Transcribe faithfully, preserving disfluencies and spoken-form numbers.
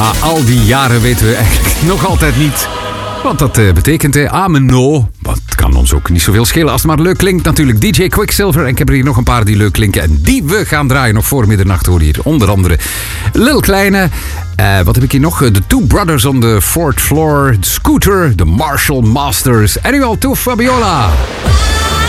Na al die jaren weten we eigenlijk nog altijd niet wat dat uh, betekent. Hè. Amen, no. Maar het kan ons ook niet zoveel schelen als het maar leuk klinkt. Natuurlijk D J Quicksilver. En ik heb er hier nog een paar die leuk klinken. En die we gaan draaien nog voor middernacht. Hoor hier onder andere Lil Kleine. Uh, wat heb ik hier nog? The Two Brothers on the Fourth Floor. Scooter. The Marshall Masters. En nu al toe Fabiola.